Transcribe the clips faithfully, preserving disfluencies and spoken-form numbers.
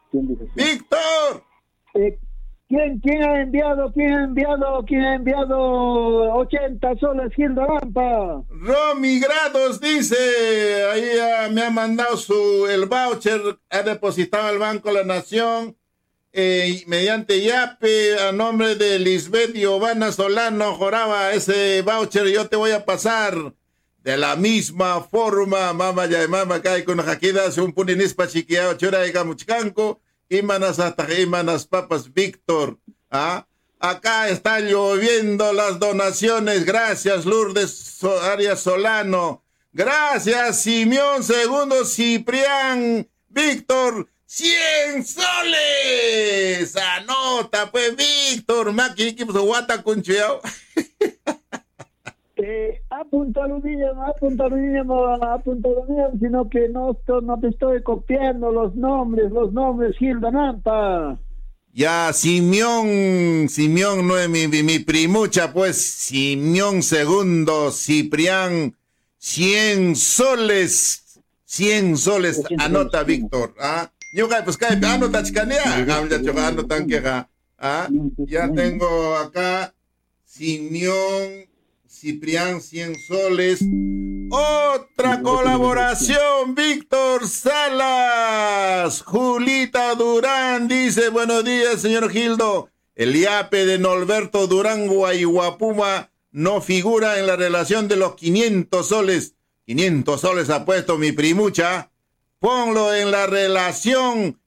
Víctor. Eh, ¿quién, ¿Quién ha enviado, quién ha enviado, quién ha enviado ochenta soles, Gildo Lampa? Romy Grados dice, ahí uh, me ha mandado su, el voucher, ha depositado al Banco de la Nación, eh, mediante Yape, a nombre de Lisbeth Giovanna Solano Joraba, ese voucher yo te voy a pasar. De la misma forma, mama ya mama kai con jaquidas un puninispa chiquiao chura y gamuchcanco y manas hasta y manas papas Víctor. ¿Ah? Acá están lloviendo las donaciones. Gracias Lourdes Arias Solano. Gracias Simeón Segundo Ciprián Víctor. ¡Cien soles! Anota pues Víctor. Maki equipo guata con chiao. Eh, apuntalo niño, apuntalo niño, apuntalo niño, sino que no, no te estoy copiando los nombres, los nombres, Gilda Nampa. Ya, Simeón, Simeón no es mi, mi, mi primucha, pues, Simeón Segundo, Ciprián, cien soles, cien soles, anota Víctor, ¿ah? Yo, pues, cae, anota chicanea, anota queja, ¿ah? Ya tengo acá, Simeón, Ciprián, cien soles. Otra colaboración, Víctor Salas. Julita Durán dice, buenos días, señor Gildo. El Yape de Norberto Durán Guayguapuma no figura en la relación de los quinientos soles. quinientos soles ha puesto mi primucha. Ponlo en la relación.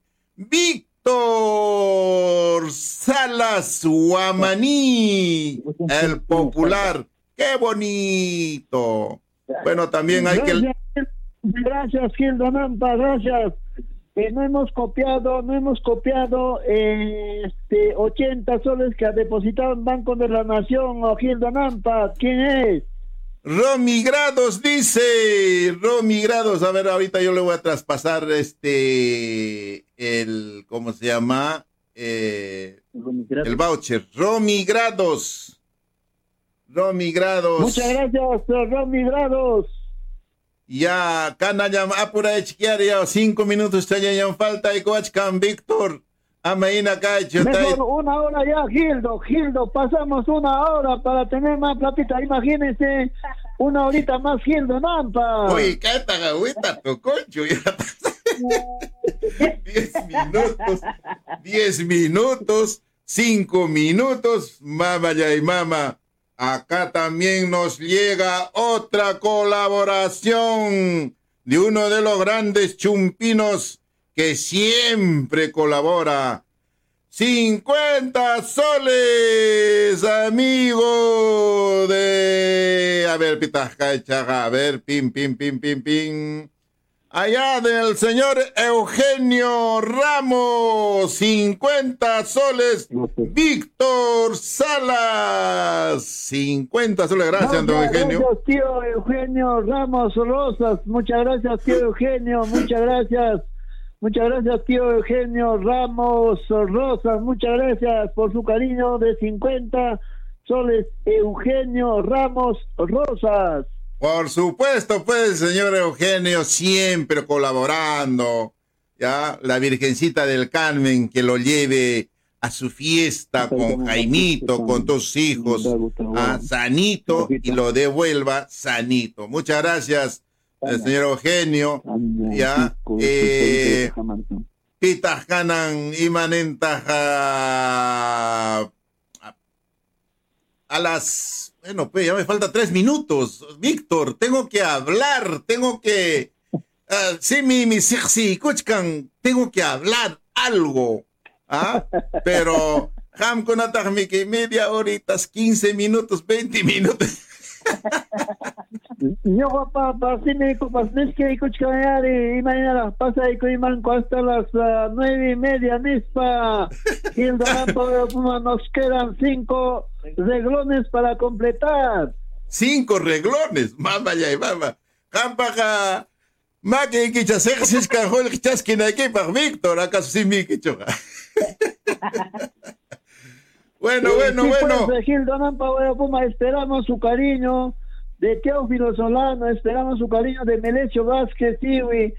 Víctor Salas Guamaní, el popular. ¡Qué bonito! Bueno, también hay gracias, que... Gracias, Gildo Nampa, gracias. Eh, no hemos copiado, no hemos copiado eh, este, ochenta soles que ha depositado en Banco de la Nación, o Gildo Nampa. ¿Quién es? Romy Grados dice, Romy Grados, a ver, ahorita yo le voy a traspasar este, el, ¿cómo se llama? Eh, el voucher. Romy Grados. Romy Grados. Muchas gracias, Romy Grados. Ya, canalla, apura de chiquiar, ya cinco minutos ya ya falta y coachcan Víctor. Amaina Cacho. Mejor una hora ya, Gildo, Gildo, pasamos una hora para tener más platita. Imagínense, una horita más, Gildo Nampa. Uy, qué tan agüita tu concho. Diez minutos, diez minutos, cinco minutos, mamá ya y mamá. Acá también nos llega otra colaboración de uno de los grandes chumpinos que siempre colabora. cincuenta soles, amigo de... A ver, pitasca, chaga, a ver, pim, pim, pim, pim, pim. Allá del señor Eugenio Ramos, cincuenta soles. Víctor Salas, cincuenta soles. Gracias, don Eugenio. Gracias, tío Eugenio Ramos Rosas. Muchas gracias, tío Eugenio. Muchas gracias. Muchas gracias, tío Eugenio Ramos Rosas. Muchas gracias por su cariño de cincuenta soles. Eugenio Ramos Rosas. Por supuesto, pues, señor Eugenio, siempre colaborando. Ya, la Virgencita del Carmen que lo lleve a su fiesta con Jaimito, con todos sus hijos, a sanito y lo devuelva sanito. Muchas gracias, el señor Eugenio. Ya, eh, Pitajcanan Imanentaja a las... Bueno, pues ya me falta tres minutos. Víctor, tengo que hablar, tengo que... Uh, sí, mi, mi, sí, sí, Kuchkan, tengo que hablar algo. ¿Ah? Pero, Ham con que media horitas, quince minutos, veinte minutos. Yo, papá, para si me copas, es que Kuchkan, y mañana pasa y manco hasta las uh, nueve y media, mispa. Y el nos quedan cinco reglones para completar. Cinco reglones, mamá ya y mamá. Jampaja, ma que quichas es cajol quichas que no hay que para Víctor, acaso sí mi quichoja. Bueno, eh, bueno, sí, bueno. Pues, Gildo Nampa, Puma, esperamos su cariño de Teófilo Solano, esperamos su cariño de Melesio Vázquez, Tiwi,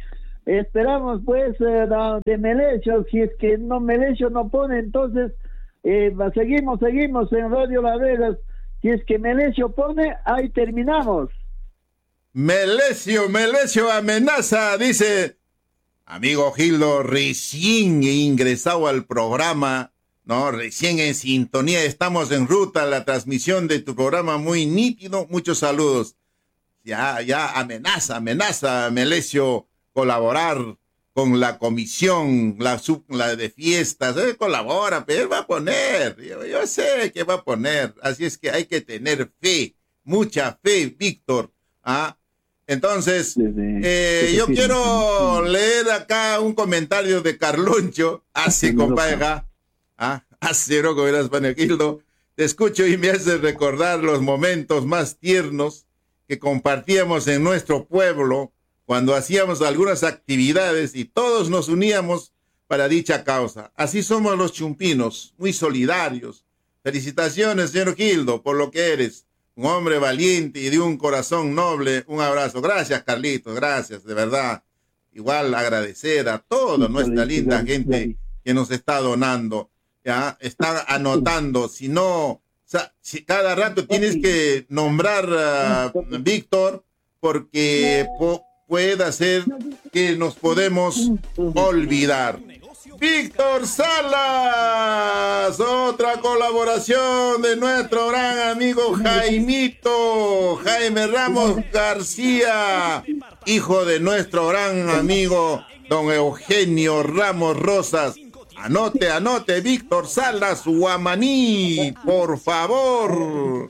esperamos pues eh, de Melesio, si es que no Melesio no pone, entonces eh, seguimos, seguimos en Radio La Vegas, si es que Melesio pone, ahí terminamos. Melesio, Melesio amenaza, dice, amigo Gildo, recién ingresado al programa, no, recién en sintonía, estamos en ruta a la transmisión de tu programa, muy nítido, muchos saludos. Ya, ya amenaza, amenaza, Melesio, colaborar con la comisión, la, sub, la de fiestas, eh, colabora, pero él va a poner, yo, yo sé que va a poner, así es que hay que tener fe, mucha fe, Víctor, ¿ah? Entonces, eh, yo quiero leer acá un comentario de Carloncho, así compadre, ¿ah? Así no verás, Panegildo, te escucho y me hace recordar los momentos más tiernos que compartíamos en nuestro pueblo cuando hacíamos algunas actividades y todos nos uníamos para dicha causa. Así somos los chumpinos, muy solidarios. Felicitaciones, señor Gildo, por lo que eres. Un hombre valiente y de un corazón noble. Un abrazo. Gracias, Carlitos, gracias, de verdad. Igual agradecer a toda nuestra linda gente que nos está donando. Ya está anotando. Si no, si cada rato tienes que nombrar a Víctor, porque po puede hacer que nos podemos olvidar. Víctor Salas, otra colaboración de nuestro gran amigo Jaimito, Jaime Ramos García, hijo de nuestro gran amigo don Eugenio Ramos Rosas. Anote, anote, Víctor Salas Guamaní, por favor.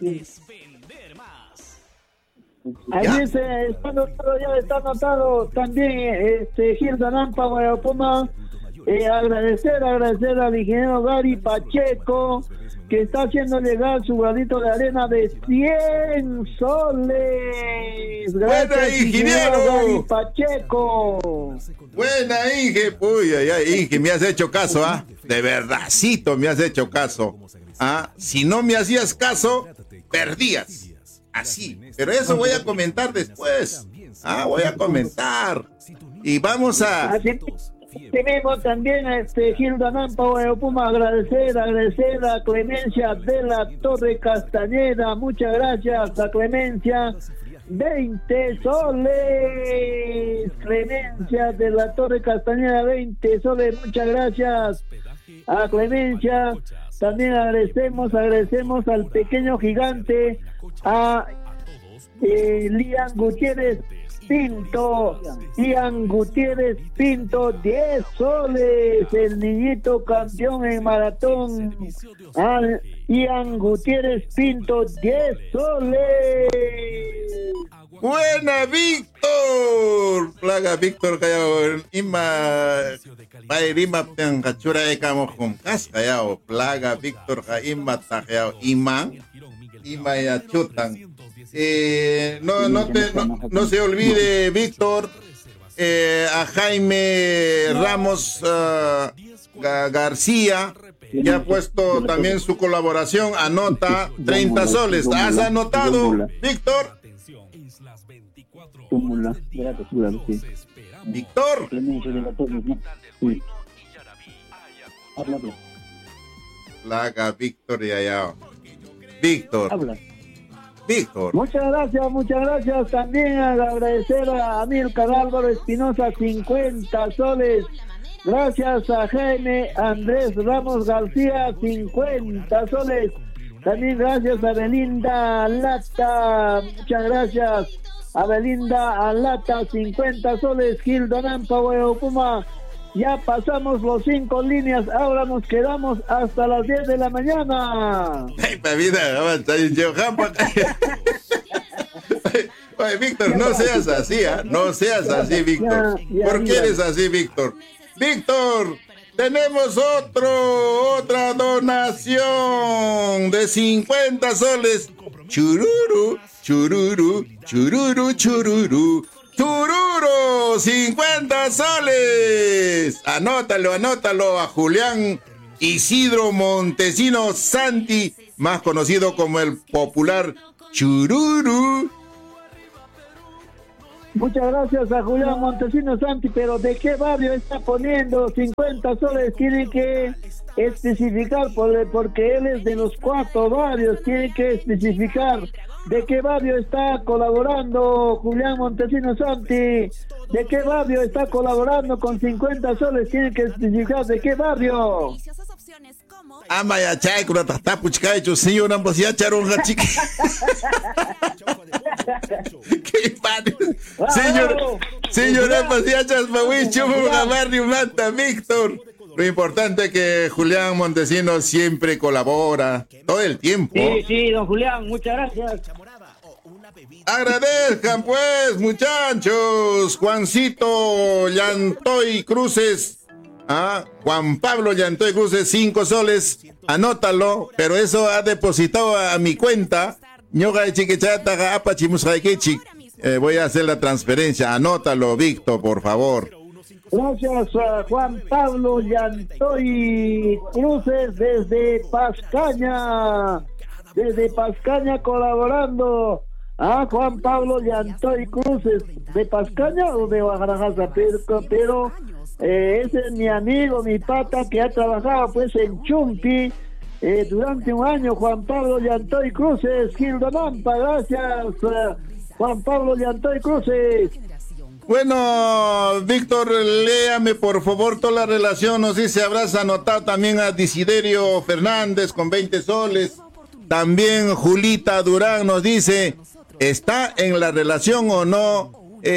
Ahí dice, está anotado, ya está anotado también este Gilda Nampa, Guayapoma. Eh, agradecer, agradecer al ingeniero Gary Pacheco, que está haciendo llegar su granito de arena de cien soles. Gracias, buena, ingeniero Gary Pacheco. Buena, Inge. Uy, ay, ay, Inge, me has hecho caso, ¿ah? ¿eh? De verdadcito me has hecho caso. ¿Ah? Si no me hacías caso, perdías. Así. Pero eso voy a comentar después. Ah, voy a comentar. Y vamos a... Así. Tenemos también a este Gilda Nampa, Puma, agradecer, agradecer a Clemencia de la Torre Castañeda, muchas gracias a Clemencia, veinte soles, Clemencia de la Torre Castañeda, veinte soles, muchas gracias a Clemencia. También agradecemos, agradecemos al pequeño gigante, a eh, Lian Gutiérrez Pinto, Ian Gutiérrez Pinto, diez soles, el niñito campeón en maratón. Ah, Ian Gutiérrez Pinto, diez soles. Buena, Víctor. Plaga, Víctor, callao. Ima, Bairima, Piangachura, Ecamo, con Cascayao. Plaga, Víctor, Jaima, Tajao, Ima, Ima, Yachutan. Eh, no, no, te, no, no se olvide, Víctor, eh, a Jaime Ramos uh, García, que ha puesto también su colaboración, anota treinta soles. ¿Has anotado, Víctor? Víctor. Plaga, Víctor y allá. Víctor. Víctor. Muchas gracias, muchas gracias. También agradecer a Amílcar Álvaro Espinosa, cincuenta soles. Gracias a Jaime Andrés Ramos García, cincuenta soles. También gracias a Belinda Lata, muchas gracias a Belinda Lata, cincuenta soles. Gilda Nampa, Puma. Ya pasamos los cinco líneas, ahora nos quedamos hasta las diez de la mañana. Ay, pa' vida, avanza, yo, Oye, Víctor, no seas así, ¿eh? No seas así, Víctor. Ya, ya, ¿por qué eres así, Víctor? Víctor, tenemos otro, otra donación de cincuenta soles. Chururu, chururu, chururu, chururu. Tururo, cincuenta soles. Anótalo, anótalo a Julián Isidro Montesino Santi, más conocido como el popular Chururu. Muchas gracias a Julián Montesinos Santi, pero ¿de qué barrio está poniendo cincuenta soles? Tiene que especificar, por, porque él es de los cuatro barrios, tiene que especificar de qué barrio está colaborando Julián Montesinos Santi, de qué barrio está colaborando con cincuenta soles, tiene que especificar de qué barrio. Ama ya chay kuna tata puchkai chu señor ambos ya charon chica. Qué padre. Señor, señor ambos ya chas pawichu barrio manta Víctor. Lo importante es que Julián Montesinos siempre colabora todo el tiempo. Sí, sí, don Julián, muchas gracias. Agradezcan pues, muchachos. Juancito Llantoy Cruces. Ah, Juan Pablo Llantoy Cruces, cinco soles. Anótalo, pero eso ha depositado a mi cuenta. Eh, voy a hacer la transferencia. Anótalo, Víctor, por favor. Gracias a Juan Pablo Llantoy Cruces desde Pascaña. Desde Pascaña colaborando. Ah, Juan Pablo Llantoy Cruces, ¿de Pascaña o de Guadalajara? Pero, pero eh, ese es mi amigo, mi pata, que ha trabajado pues en Chumpi eh, durante un año. Juan Pablo Llantoy Cruces, Gildonampa, gracias uh, Juan Pablo Llantoy Cruces. Bueno, Víctor, léame por favor toda la relación. No sé si habrás anotado también a Desiderio Fernández con veinte soles. También Julita Durán nos dice, ¿está en la relación o no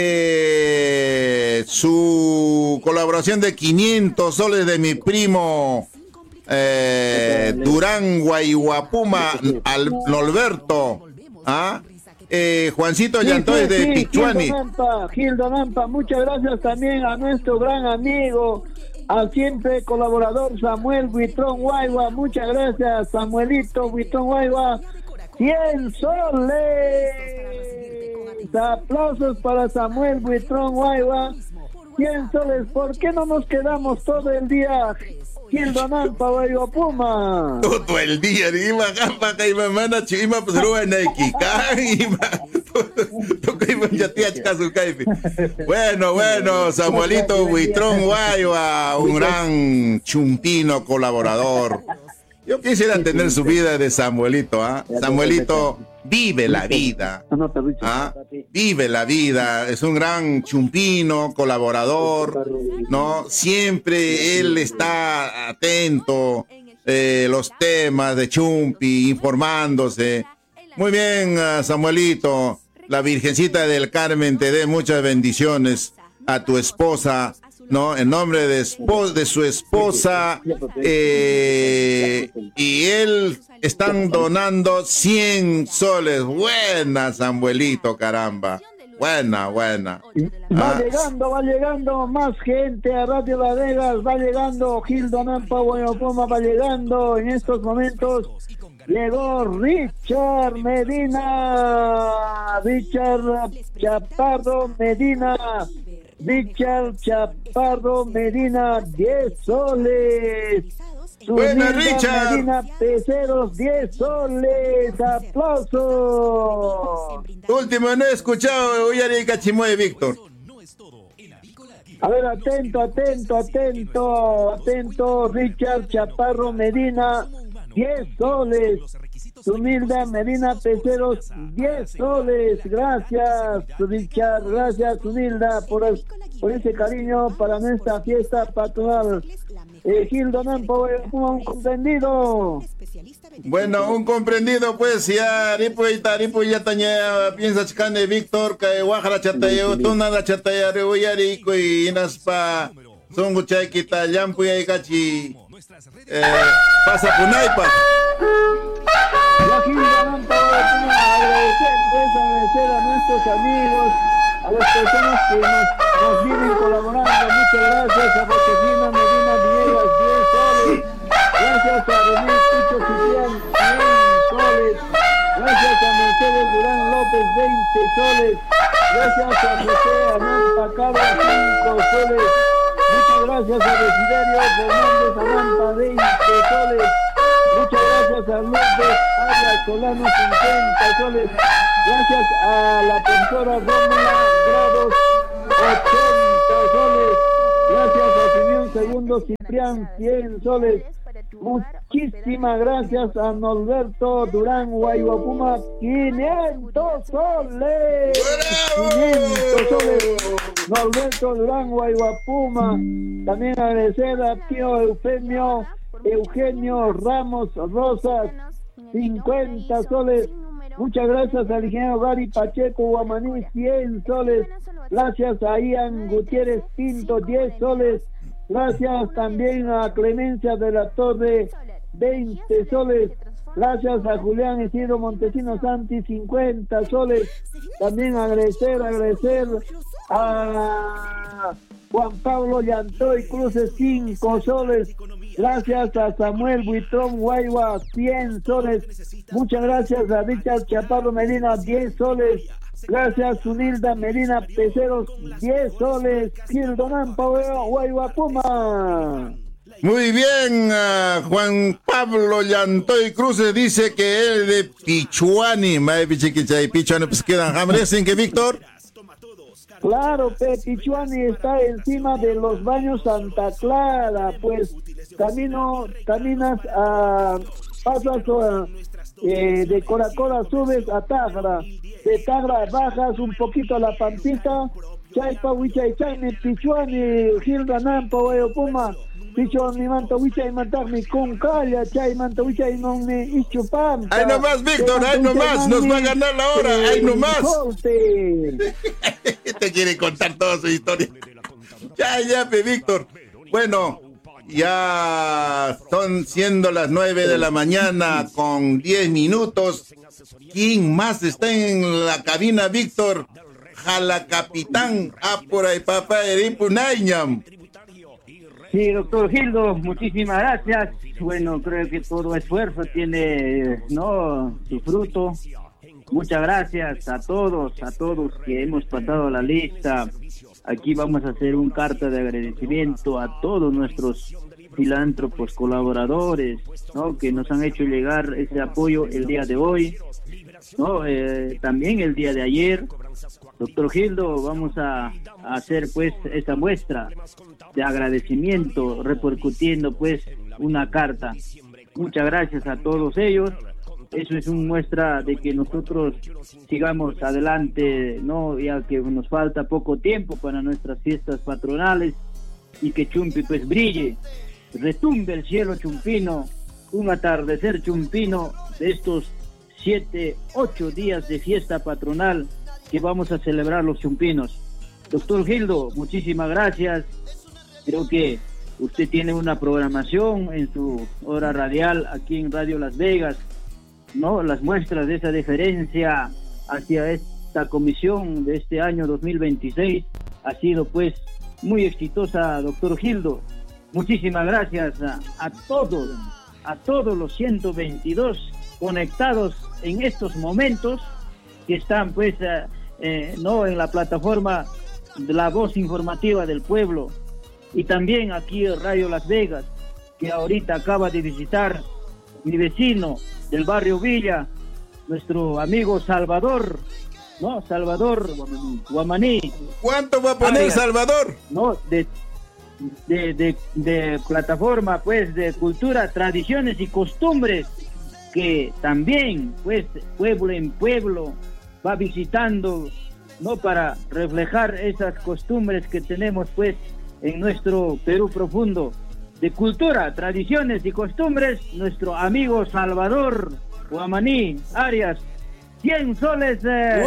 eh, su colaboración de quinientos soles de mi primo eh, Durán Guayguapuma al Norberto? ¿Ah? Eh, Juancito Llantoy sí, sí, de sí, Pichuani. Gildo Gildo Nampa, muchas gracias también a nuestro gran amigo, al siempre colaborador Samuel Buitrón Guayua. Muchas gracias, Samuelito Buitrón Guayua. cien soles. Aplausos para Samuel Buitrón Guayua. cien soles. ¿Por qué no nos quedamos todo el día? Gildo Nampa, Guayua Puma. Todo el día, Ima Gampa, Ima Mana, Chima, pues Rua Naikika, Ima. Bueno, bueno, Samuelito Buitrón Guayua, un gran chumpino colaborador. Yo quisiera tener su vida de Samuelito, ¿ah? ¿eh? Samuelito vive la vida, ¿ah? Vive la vida, es un gran chumpino, colaborador, ¿no? Siempre él está atento, eh, los temas de Chumpi, informándose. Muy bien, uh, Samuelito, la Virgencita del Carmen te dé muchas bendiciones a tu esposa, ¿no? En nombre de, esposa, de su esposa, eh, y él están donando cien soles. Buena, Samuelito, caramba. Buena, buena. Va ah. llegando, va llegando más gente a Radio La Vegas, va llegando Gildo Nampa, Guayopoma, va llegando en estos momentos. Llegó Richard Medina, Richard Chaparro Medina, Richard Chaparro Medina, diez soles. Buena, Richard. Medina Peceros, diez soles. Aplausos. Último, no he escuchado Uyari Cachimoy, Víctor. A ver, atento, atento, atento, atento, Richard Chaparro Medina, diez soles. Humilda Medina Peceros, diez soles. Gracias, Richard, gracias, Humilda, por, por ese cariño para nuestra fiesta patronal. Eh, Gildo Nampa, un comprendido. Bueno, un comprendido, pues, ya, ripo y taripo ya taña, piensa chicane, Víctor, que guajara chataya, tú nada chataya, reuyarico y inaspa, son guchay quita, llampu y cachi, eh, pasa punaipa. Ya, Gildo Nampa, agradecer, pues, agradecer a nuestros amigos, a las personas que nos, nos vienen colaborando. Muchas gracias a Josefina Medina Villegas, diez soles. Gracias a René Pucho Ciprián, cien soles. Gracias a Mercedes Durán López, veinte soles. Gracias a José Anán Pacaba, cinco soles. Muchas gracias a Desiderio Fernández Anampa, veinte soles. Muchas gracias a López Arias Solano, cincuenta soles. Gracias a la profesora Rómula Grados, ochenta soles. Gracias a Simeón Segundo Ciprián, cien soles. Muchísimas gracias a Norberto Durán Guayguapuma, quinientos soles. quinientos soles. Norberto Durán Guayguapuma. También agradecer a tío Eufemio Eugenio Ramos Rosas, cincuenta soles. Muchas gracias al ingeniero Gary Pacheco Guamaní, cien soles. Gracias a Ian Gutiérrez Pinto, diez soles. Gracias también a Clemencia de la Torre, veinte soles. Gracias a Julián Isidro Montesino Santi, cincuenta soles. También agradecer, agradecer a Juan Pablo Llantoy Cruces, cinco soles. Gracias a Samuel Buitrón Guayua, cien soles. Muchas gracias a Richard Chaparro Medina, diez soles. Gracias Sunilda Medina Peceros, diez soles. Gildonampa Guayua Puma. Muy bien, uh, Juan Pablo Llantoy Cruces dice que él de Pichuani, mae pichiquichay, Pichuani, pues quedan hamres en que Víctor. Claro, pe, Pichuani está encima de los baños Santa Clara, pues camino, caminas a, pasas a, eh, de Coracora subes a Tagra, de Tagra bajas un poquito a la Pampita, Chaypa, Huichay, Chayne, Pichuani, Gilda Nampa, Puma. Pichuani, Manta, Huichay, Mantarmi, con Calla, Chay, Manta, Huichay, no me Ichupam. Ahí nomás, Víctor, ahí nomás, nos va a ganar la hora, ahí nomás. Te quiere contar toda su historia. Ya, ya, pe, Víctor. Bueno, ya son siendo las nueve de la mañana con diez minutos. ¿Quién más está en la cabina, Víctor? Jala Capitán, Apura y Papá Eripunayam. Sí, doctor Gildo, muchísimas gracias. Bueno, creo que todo esfuerzo tiene, ¿no?, su fruto. Muchas gracias a todos, a todos que hemos pasado la lista. Aquí vamos a hacer un carta de agradecimiento a todos nuestros filántropos colaboradores, ¿no?, que nos han hecho llegar ese apoyo el día de hoy, ¿no? Eh, también el día de ayer. Doctor Gildo, vamos a, a hacer pues esta muestra de agradecimiento, repercutiendo pues una carta. Muchas gracias a todos ellos. Eso es una muestra de que nosotros sigamos adelante, ¿no?, ya que nos falta poco tiempo para nuestras fiestas patronales, y que Chumpi pues brille, retumbe el cielo chumpino, un atardecer chumpino de estos siete, ocho días de fiesta patronal que vamos a celebrar los chumpinos. Doctor Gildo, muchísimas gracias. Creo que usted tiene una programación en su hora radial aquí en Radio Las Vegas, ¿no? Las muestras de esa deferencia hacia esta comisión de este año dos mil veintiséis ha sido pues muy exitosa, doctor Gildo. Muchísimas gracias a, a todos, a todos los ciento veintidós conectados en estos momentos que están pues eh, eh, no en la plataforma de la voz informativa del pueblo, y también aquí en Radio Las Vegas, que ahorita acaba de visitar mi vecino del barrio Villa, nuestro amigo Salvador, ¿no? Salvador Guamaní. ¿Cuánto va a poner Arias, Salvador? No, de, de, de, de plataforma pues de cultura, tradiciones y costumbres, que también pues pueblo en pueblo va visitando, no, para reflejar esas costumbres que tenemos pues en nuestro Perú profundo, de cultura, tradiciones y costumbres. Nuestro amigo Salvador Guamaní Arias, cien soles. Eh,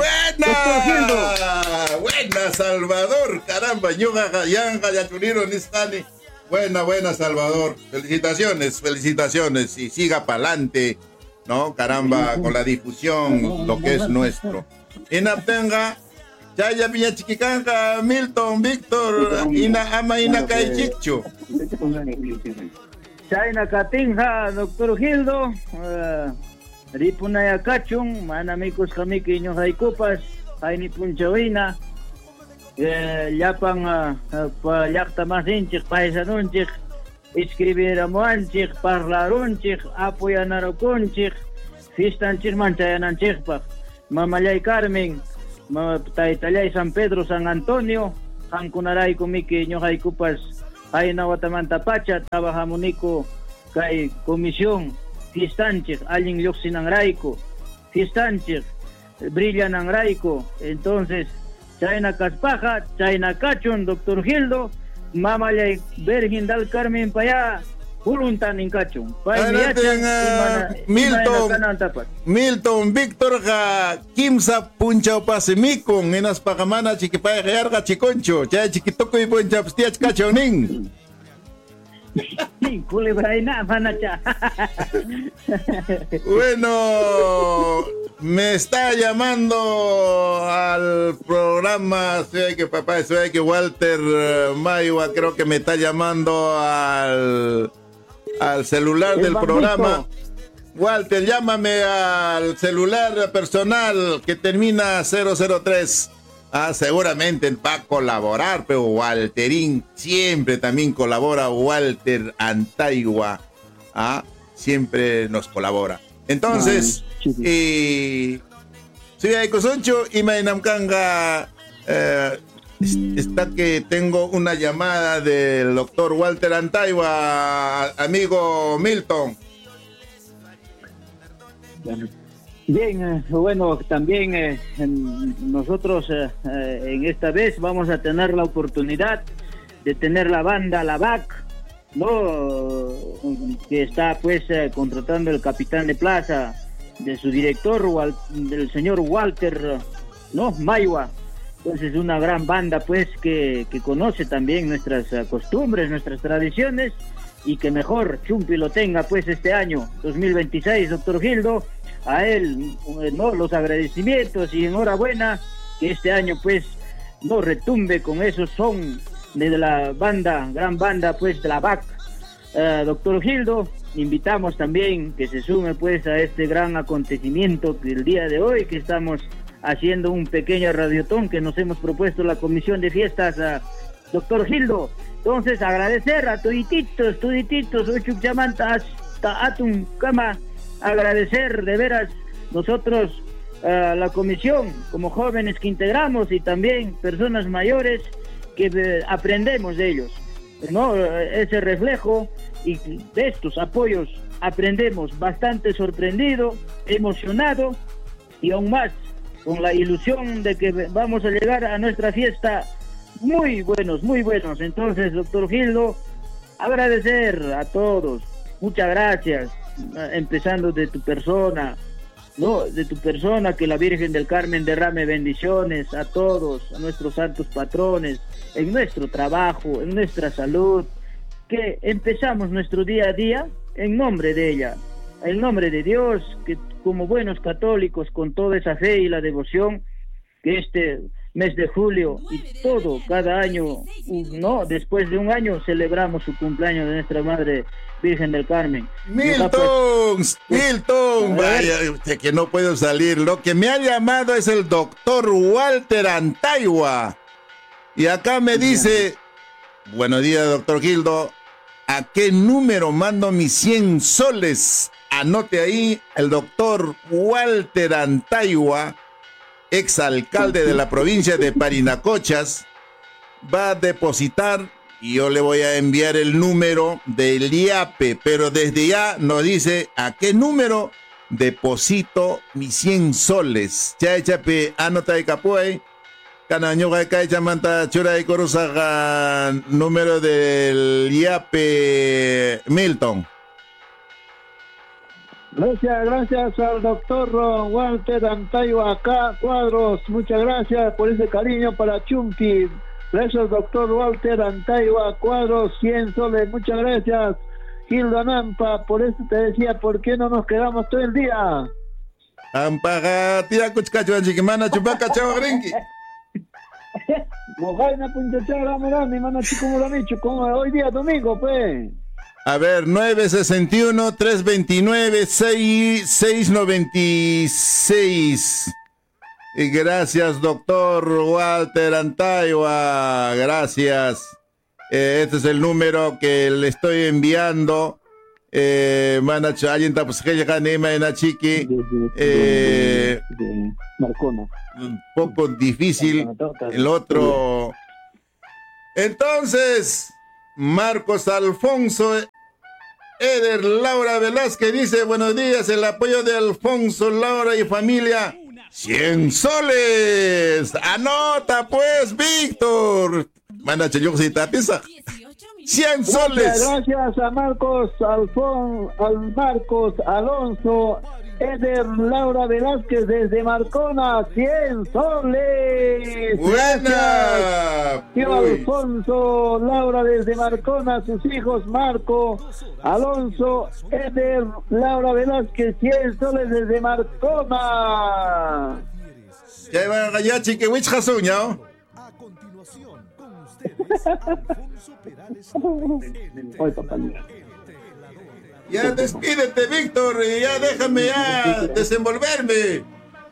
¡Buena! ¡Buena, Salvador! Caramba, Yuga Yanga Yachuniro Nistani. Buena, buena, Salvador. Felicitaciones, felicitaciones. Y siga para adelante, ¿no? Caramba, con la difusión, lo que es nuestro. Inaptenga, Chaya Piña Chiquicanca, Milton, Víctor, Ina Ama Ina Caichicho. Chayna Katinja, doctor Gildo, Ripunaya Kachung, Manamicos Kamiki Ñojaikupas, Aini Punchawina, Yapan pa Yakta Masinchik, Paisanunchik, Escribiramuanchik, Parlarunchik, Apoyanarakunchik, Fistanchik Manchayananchikpak. Mamalay Carmen, Taitalay San Pedro, San Antonio, Hankunaray Kumiki, Ñohay Kupas, Ayna Guatamanta Pacha, Tabajamunico, Kai Comisión, Fiestanchik, Alin Yoxinangraico, Fiestanchik, Brillanangraico, entonces, Chayna Caspaja, Chayna Cachon, doctor Gildo, Mamalay Virgen del Carmen Paya, Voluntan in Cachon. Milton, Milton, Víctor, Kimsa, Puncha, Pasimicon, en las Pagamana, Chiquipaya, Rearga, Chiconcho, Chay Chiquitoco y Puncha, Stiach Cachonin. Bueno, me está llamando al programa, soy que papá, soy que Walter Mayua, creo que me está llamando al, al celular del programa. Walter, llámame al celular personal que termina cero cero tres. Ah, seguramente va a colaborar, pero Walterín siempre también colabora. Walter Antaigua, ah, siempre nos colabora. Entonces, y soy Aicosoncho y Mainamcanga. Eh, está que tengo una llamada del doctor Walter Antaigua, amigo Milton. Bien, eh, bueno, también eh, en, nosotros eh, eh, en esta vez vamos a tener la oportunidad de tener la banda, la B A C, ¿no? Que está pues eh, contratando el capitán de plaza de su director, Wal, del señor Walter, ¿no? Mayua. Entonces una gran banda pues que, que conoce también nuestras uh, costumbres, nuestras tradiciones, y que mejor Chumpi lo tenga pues este año dos mil veintiséis, doctor Gildo. A él, no, los agradecimientos y enhorabuena, que este año pues no retumbe con esos son de la banda, gran banda pues de la B A C. Uh, doctor Gildo, invitamos también que se sume pues a este gran acontecimiento que el día de hoy, que estamos haciendo un pequeño radiotón que nos hemos propuesto la comisión de fiestas, uh, doctor Gildo. Entonces agradecer a tudititos, tudititos, ocho llamantas, hasta atun cama, agradecer de veras nosotros a uh, la comisión como jóvenes que integramos y también personas mayores que uh, aprendemos de ellos, ¿no? Ese reflejo y de estos apoyos aprendemos bastante sorprendido, emocionado y aún más con la ilusión de que vamos a llegar a nuestra fiesta muy buenos, muy buenos. Entonces, doctor Gildo, agradecer a todos, muchas gracias, empezando de tu persona, no, de tu persona, que la Virgen del Carmen derrame bendiciones a todos, a nuestros santos patrones, en nuestro trabajo, en nuestra salud, que empezamos nuestro día a día en nombre de ella, en nombre de Dios, que como buenos católicos, con toda esa fe y la devoción, que este mes de julio y todo, cada año, no, después de un año celebramos su cumpleaños de nuestra Madre Virgen del Carmen. Milton, pues, Milton, vaya, usted que no puedo salir. Lo que me ha llamado es el doctor Walter Antaigua. Y acá me dice, buenos días, doctor Gildo, ¿a qué número mando mis cien soles? Anote ahí, el doctor Walter Antaigua, exalcalde de la provincia de Parinacochas, va a depositar y yo le voy a enviar el número del I A P E, pero desde ya nos dice a qué número deposito mis cien soles. Chay chape, anota de capuay, canaño gaika chamanta chura y corusaga, número del I A P E, Milton. Gracias, gracias al doctor Walter Antaigua acá, Cuadros, muchas gracias por ese cariño para Chumpi. Gracias, doctor Walter Antaigua, Cuadros, cien soles, muchas gracias. Gildo Nampa, por eso te decía, ¿por qué no nos quedamos todo el día? Ampaga, tira cuchcacho, anchiquimana, chupaca, chavo, grinki. Mojaina, punchachara, mi mano chico, como lo han dicho, como hoy día domingo, pues. A ver, nueve sesenta y uno, tres veintinueve, seis noventa y seis. Y gracias, doctor Walter Antaigua. Gracias. Eh, este es el número que le estoy enviando. Eh, Manacho, alguien está pues que llega Nema en Chiqui. Eh, de Marcona. Un poco difícil. El otro. Entonces, Marcos Alfonso Eder Laura Velázquez dice: buenos días, el apoyo de Alfonso, Laura y familia. cien soles. Anota pues, Víctor. Manacho, yo si te piensa. cien soles. Muchas gracias a Marcos Alfon, al Marcos Alonso Eder Laura Velázquez desde Marcona, cien soles. Buena. Tío Alfonso Laura desde Marcona, sus hijos Marco Alonso Eder Laura Velázquez, cien soles desde Marcona. Ya iba a gallar chique wich jasuña. Ya despídete, Víctor, y ya déjame ya desenvolverme.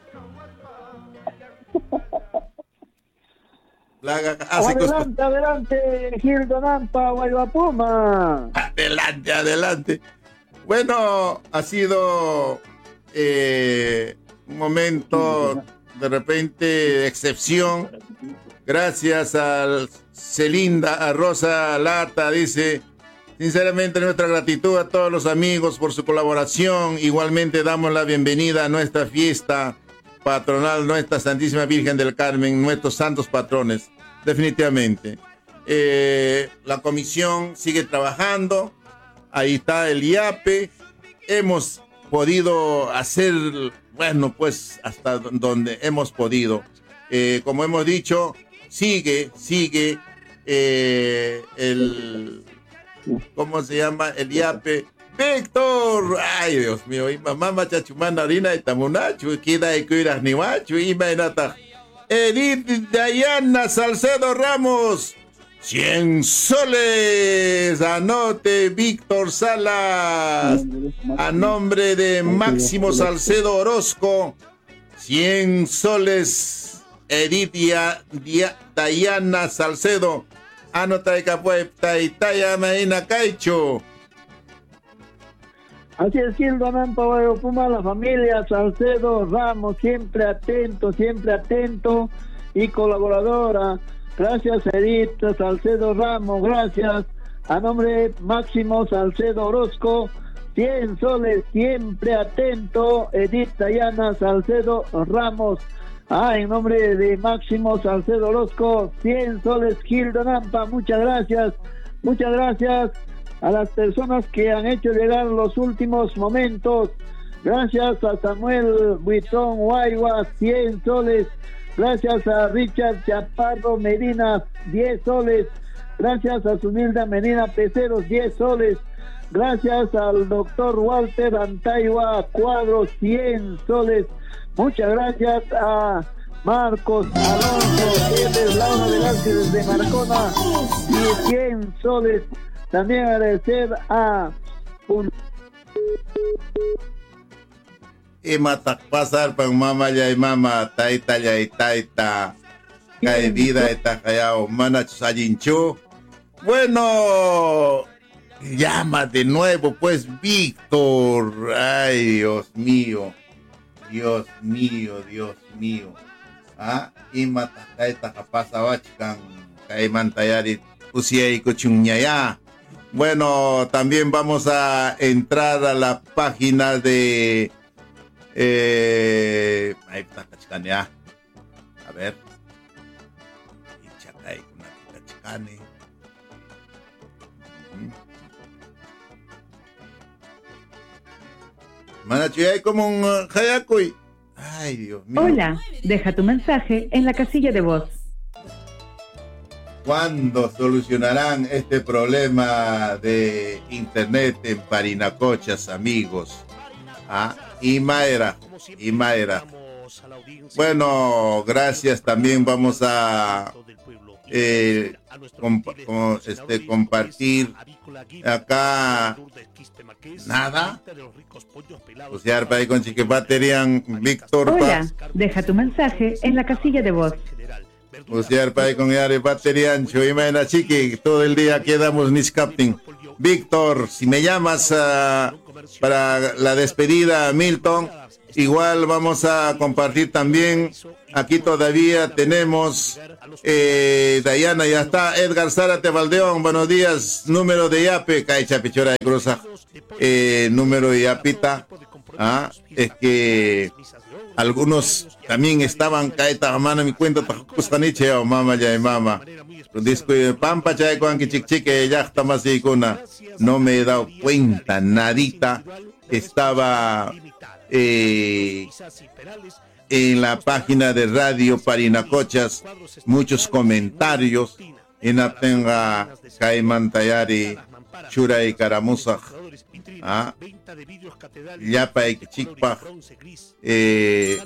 La, hace adelante, adelante, Gildo Nampa, Guaybapuma. Adelante, adelante. Bueno, ha sido eh, un momento de repente de excepción. Gracias a Celinda, a Rosa Lata, dice: sinceramente nuestra gratitud a todos los amigos por su colaboración. Igualmente damos la bienvenida a nuestra fiesta patronal, nuestra Santísima Virgen del Carmen, nuestros santos patrones, definitivamente. Eh, la comisión sigue trabajando, ahí está el I A P E, hemos podido hacer, bueno, pues hasta donde hemos podido. Eh, como hemos dicho, sigue, sigue eh, el... ¿Cómo se llama? El I A P E. ¡Víctor! ¡Ay, Dios mío! Y mamá machachumana harina y tamunachu. Queda y cuidas ni macho. Y mainata. Edith Dayana Salcedo Ramos. cien soles. Anote, Víctor Salas. A nombre de Máximo Salcedo Orozco. cien soles. Edith Dia, Dia, Dayana Salcedo. Anota y capuep, taitaya maina caicho. Así es, Gildo Nampa, Guaybapuma, la familia Salcedo Ramos, siempre atento, siempre atento y colaboradora. Gracias, Edith Salcedo Ramos, gracias. A nombre de Máximo Salcedo Orozco, cien soles, siempre atento, Edith Dayana Salcedo Ramos. Ah, en nombre de Máximo Salcedo Orozco, cien soles, Gildo Nampa, muchas gracias, muchas gracias a las personas que han hecho llegar los últimos momentos. Gracias a Samuel Buitrón Guayua, cien soles. Gracias a Richard Chaparro Medina, diez soles. Gracias a Sunilda Medina Peceros, diez soles. Gracias al doctor Walter Antayua Cuadros, cien soles. Muchas gracias a Marcos Alonso, Laura Velázquez desde Marcona, y cien soles. También agradecer a un... Y mata pasar para mamá ya y mamá taita ya y taita cae vida eta callao manach sayinchu. Bueno, llama de nuevo pues, Víctor. Ay, Dios mío. Dios mío, Dios mío. Ah, y mata taita capasa bachkan cae mantayari usiay cochuñaya. Bueno, también vamos a entrar a la página de eh, ahí está Cachicane. A ver. Ichacay con Cachicane. Manachi, hay como un uh, hayakuy. Ay, Dios mío. Hola, deja tu mensaje en la casilla de voz. ¿Cuándo solucionarán este problema de internet en Parinacochas, amigos? Ah, Imaera, Imaera. Bueno, gracias. También vamos a eh, comp com este, compartir acá. Nada. O sea, para con Chique Baterian, Víctor. Hola, deja tu mensaje en la casilla de voz. O sea, para con Yare Baterian, Chuimena Chiqui, todo el día quedamos Nish Captain. Víctor, si me llamas uh, para la despedida, Milton, igual vamos a compartir también. Aquí todavía tenemos eh, Dayana, ya está. Edgar Zárate Valdeón, buenos días. Número de Yape, Caicha Pichora de Cruza. Eh, número de Yapita. Ah, es que algunos también estaban caeta mano mi cuenta tajustaniche o mama ya y mama. Disco pampa chay con que chique ya está más y kuna. No me he dado cuenta nadita. Estaba eh, en la página de Radio Parinacochas muchos comentarios en la tenga Caimán Tayari Chura y Caramuza. Ah, Yapa y Chickpa. Eh,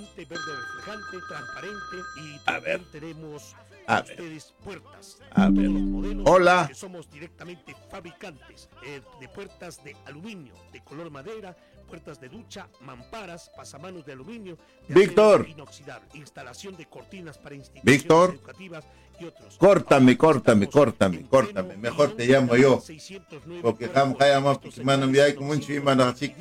a ver, a ver, a ver. Hola. Somos directamente fabricantes eh, de puertas de aluminio, de color madera, puertas de ducha, mamparas, pasamanos de aluminio, de Víctor. Inoxidable, instalación de cortinas para instituciones Víctor. educativas y otros. Córtame, córtame, córtame, córtame. Mejor te llamo yo. Porque estamos llamando porque me han enviado como un chimano así.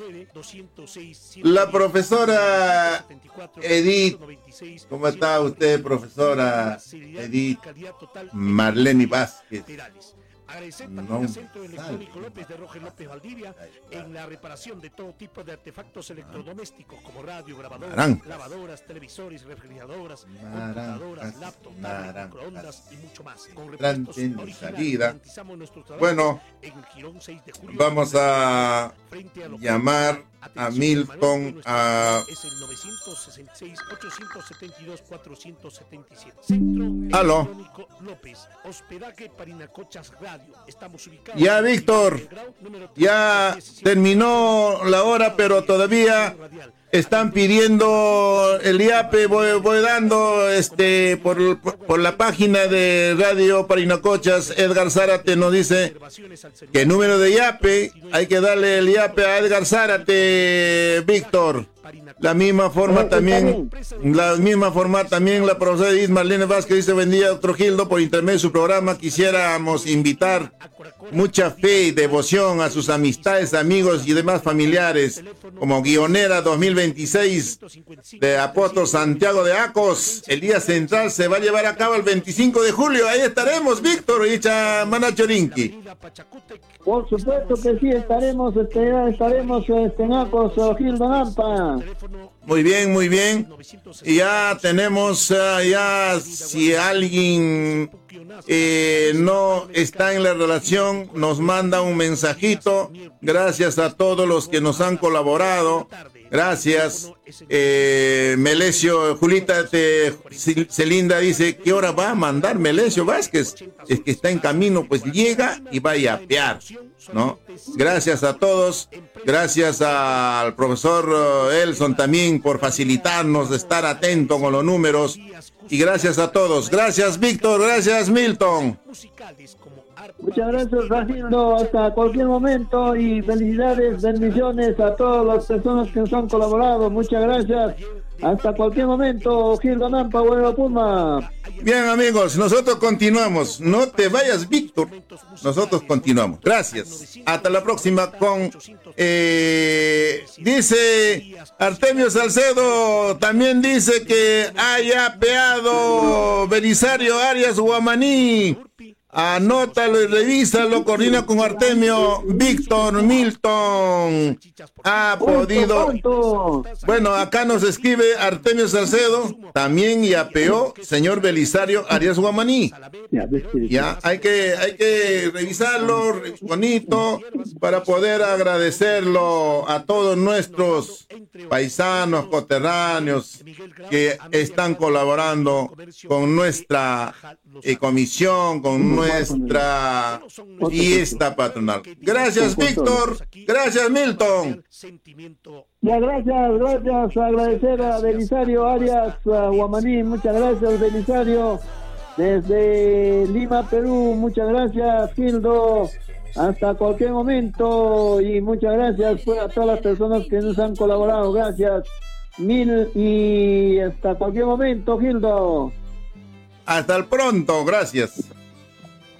La profesora Edith, ¿cómo está usted, profesora Edith Marlene Vázquez? Agradecer No, también al Centro Electrónico sale. López de Roger López Valdivia en la reparación de todo tipo de artefactos electrodomésticos como radio, grabadoras, Naranjas. lavadoras, televisores, refrigeradoras, Naranjas, computadoras, laptops, naranjas. microondas y mucho más. Con Entrante repuestos en originales salida. garantizamos nuestro trabajo Bueno, en Girón seis de julio. vamos a Frente los llamar a Atención, Milton Manuel, a... es el nueve sesenta y seis, ochocientos setenta y dos, cuatrocientos setenta y siete. Centro Aló. Electrónico López, hospedaje Parinacochas Radio. Estamos ubicados Ya, en Víctor, el grado número ya trescientos diecisiete. terminó la hora, pero todavía están pidiendo el IAPE. Voy, voy dando este por, por la página de Radio Parinacochas. Edgar Zárate nos dice que número de IAPE, hay que darle el IAPE a Edgar Zárate, Víctor. La misma forma también, la misma forma también la profesora Edith Marlene Vázquez dice: buen día, doctor Gildo, por intermedio de su programa quisiéramos invitar mucha fe y devoción a sus amistades, amigos y demás familiares, como guionera dos mil veintiséis de Apóstol Santiago de Acos. El día central se va a llevar a cabo el veinticinco de julio. Ahí estaremos, Víctor y Manachorinki. Por supuesto que sí, estaremos, este, estaremos este, en Acos, Gildo Nampa. Muy bien, muy bien. Y ya tenemos, uh, ya si alguien eh, no está en la relación, nos manda un mensajito. Gracias a todos los que nos han colaborado. Gracias. Eh, Melesio, Julita te, Celinda dice: ¿qué hora va a mandar Melesio Vázquez? Es que está en camino, pues llega y va a yapear, ¿no? Gracias a todos. Gracias al profesor uh, Elson también por facilitarnos de estar atento con los números. Y gracias a todos. Gracias, Víctor. Gracias, Milton. Muchas gracias, Gildo. Hasta cualquier momento y felicidades, bendiciones a todas las personas que nos han colaborado. Muchas gracias. Hasta cualquier momento, Gildo Nampa, Huevo Puma. Bien, amigos, nosotros continuamos. No te vayas, Víctor. Nosotros continuamos. Gracias. Hasta la próxima con... Eh, dice Artemio Salcedo, también dice que haya peado Belisario Arias Guamaní. Anótalo y revísalo, coordina con Artemio. Víctor Milton ha podido. Bueno, acá nos escribe Artemio Salcedo, también yapeó señor Belisario Arias Guamaní. Ya, hay que, hay que revisarlo bonito para poder agradecerlo a todos nuestros paisanos, coterráneos que están colaborando con nuestra eh, comisión, con nuestra fiesta patronal. Gracias, Víctor. Gracias, Milton. Ya, gracias, gracias. Agradecer a Belisario Arias a Guamaní. Muchas gracias, Belisario. Desde Lima, Perú. Muchas gracias, Gildo. Hasta cualquier momento. Y muchas gracias pues, a todas las personas que nos han colaborado. Gracias. Mil y hasta cualquier momento, Gildo. Hasta el pronto. Gracias.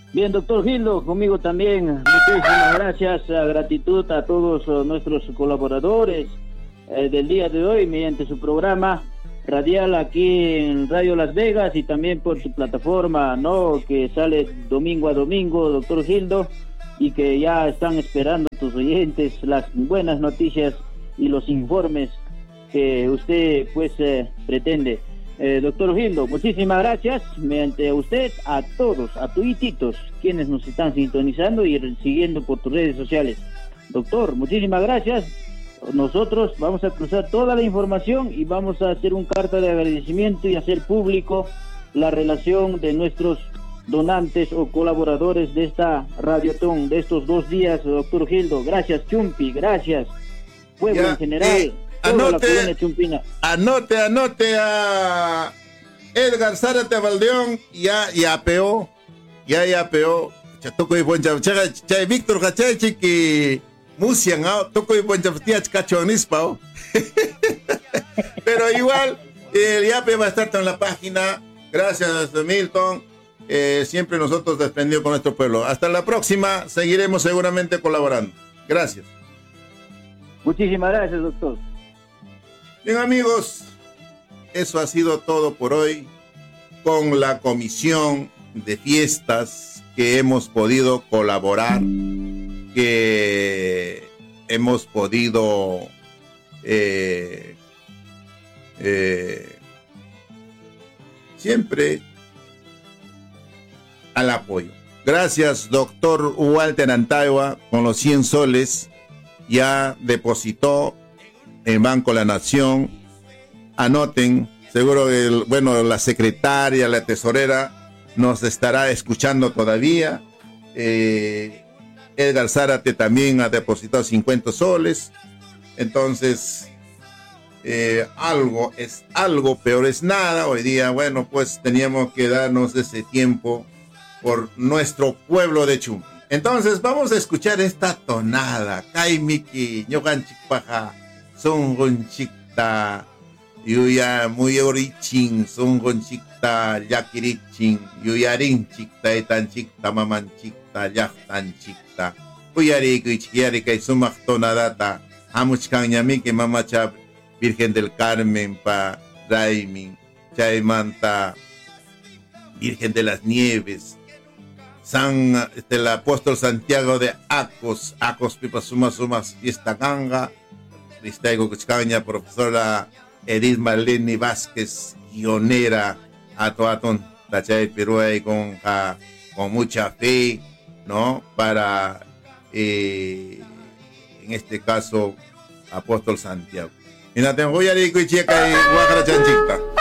Bien, doctor Gildo, conmigo también. Muchísimas gracias, uh, gratitud a todos uh, nuestros colaboradores uh, del día de hoy mediante su programa radial aquí en Radio Las Vegas y también por su plataforma, ¿no? Que sale domingo a domingo, doctor Gildo, y que ya están esperando tus oyentes las buenas noticias y los informes que usted pues uh, pretende. Eh, doctor Gildo, muchísimas gracias, mediante usted, a todos, a tuititos, quienes nos están sintonizando y siguiendo por tus redes sociales. Doctor, muchísimas gracias. Nosotros vamos a cruzar toda la información y vamos a hacer un carta de agradecimiento y hacer público la relación de nuestros donantes o colaboradores de esta radiotón, de estos dos días, doctor Gildo. Gracias, Chumpi, gracias, pueblo Ya, en general. eh. Anote, anote, anote a Edgar Zárate Valdeón, ya, ya peó, ya, ya peó. Toco y buen chay, chay, Víctor Cachay, chiqui, musian, toco y buen chay, cachonispa. Pero igual, el I A P E va a estar en la página. Gracias, Milton. Eh, siempre nosotros desprendidos con nuestro pueblo. Hasta la próxima, seguiremos seguramente colaborando. Gracias. Muchísimas gracias, doctor. Bien, amigos, eso ha sido todo por hoy con la comisión de fiestas que hemos podido colaborar, que hemos podido eh, eh, siempre al apoyo. Gracias, doctor Walter Antaiwa, con los cien soles, ya depositó en Banco La Nación. Anoten, seguro que el, bueno, la secretaria, la tesorera nos estará escuchando todavía. eh, Edgar Zárate también ha depositado cincuenta soles. Entonces eh, algo es algo, peor es nada. Hoy día, bueno, pues teníamos que darnos ese tiempo por nuestro pueblo de Chumpi. Entonces vamos a escuchar esta tonada. Kaimiki, ñoganchikpaja, songonchikta, yuya muyorichin, songonchikta, yakirichin, yuyarinchikta, etanchikta, mamanchikta, yaftanchikta, uyariki, ichiyarika, y sumak tonadata, hamuchkan ñamiki, mamacha, Virgen del Carmen, pa Raimin, chaymanta, Virgen de las Nieves, San, este, el apóstol Santiago de Acos, Acos Pipa Suma Sumas Fiesta Ganga, Cristaigo Cuchcaña, profesora Edith Marlene Vázquez, guionera, Ato Aton, Tachay Perú, con, a, con mucha fe, ¿no? Para, eh, en este caso, apóstol Santiago. Y no tengo ya y Guajara Chanchita.